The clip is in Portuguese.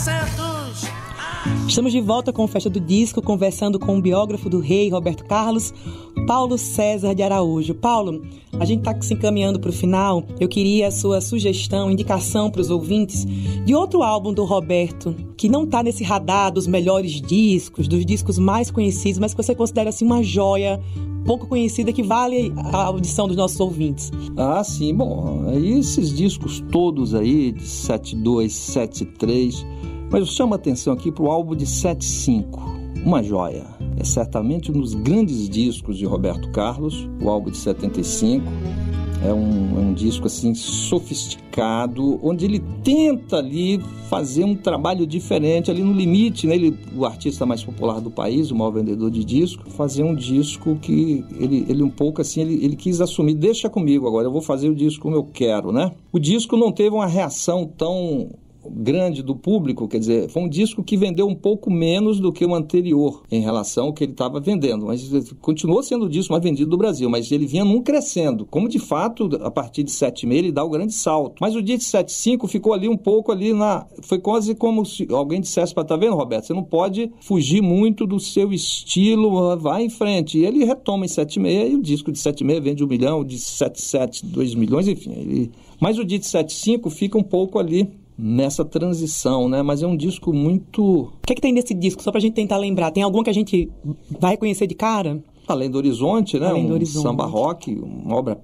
Estamos de volta com o Festa do Disco, conversando com o biógrafo do rei, Roberto Carlos, Paulo César de Araújo. Paulo, a gente está se encaminhando para o final. Eu queria a sua sugestão, indicação para os ouvintes de outro álbum do Roberto, que não está nesse radar dos melhores discos, dos discos mais conhecidos, mas que você considera assim uma joia pouco conhecida que vale a audição dos nossos ouvintes. Ah, sim. Bom, esses discos todos aí, de 7.2, 7.3... Mas eu chamo a atenção aqui para o álbum de 7.5, uma joia. É certamente um dos grandes discos de Roberto Carlos, o álbum de 75. É um disco assim sofisticado, onde ele tenta ali fazer um trabalho diferente, ali no limite, né? Ele, o artista mais popular do país, o maior vendedor de disco, fazer um disco que ele um pouco assim, ele quis assumir, deixa comigo agora, eu vou fazer o disco como eu quero, né? O disco não teve uma reação tão grande do público, quer dizer, foi um disco que vendeu um pouco menos do que o anterior em relação ao que ele estava vendendo, mas continuou sendo o disco mais vendido do Brasil, mas ele vinha num crescendo, como de fato a partir de 7.6 ele dá o grande salto, mas o dia de 7.5 ficou ali um pouco ali foi quase como se alguém dissesse para, tá vendo, Roberto, você não pode fugir muito do seu estilo, vai em frente, e ele retoma em 7.6 e o disco de 7.6 vende 1 milhão, de 7.7 2 milhões, enfim, mas o dia de 7.5 fica um pouco ali nessa transição, né? Mas é um disco muito... O que é que tem nesse disco? Só pra gente tentar lembrar. Tem algum que a gente vai reconhecer de cara? Além do Horizonte, né? Além do Horizonte. Samba rock, uma obra